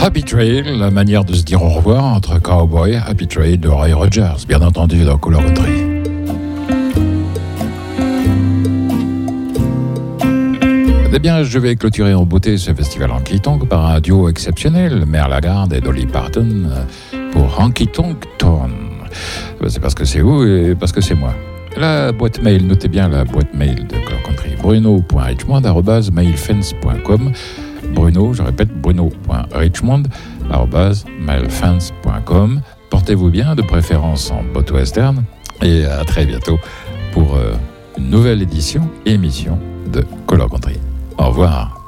Happy Trail, la manière de se dire au revoir entre Cowboy, Happy Trail de Roy Rogers, bien entendu dans Couleur Country. Eh bien, je vais clôturer en beauté ce festival Honky Tonk par un duo exceptionnel, Merle Haggard et Dolly Parton, pour Honky Tonk Town. C'est parce que c'est vous et parce que c'est moi. La boîte mail, notez bien la boîte mail de Couleur Country, bruno.richmond@mailfence.com. Bruno, je répète, bruno.richmond@mailfence.com. Portez-vous bien, de préférence en botte western, et à très bientôt pour une nouvelle émission de Couleur Country. Au revoir.